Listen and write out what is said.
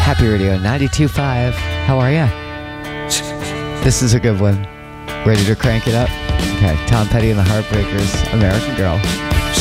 Happy Radio 92.5. How are ya? This is a good one. Ready to crank it up? Okay, Tom Petty and the Heartbreakers, American Girl.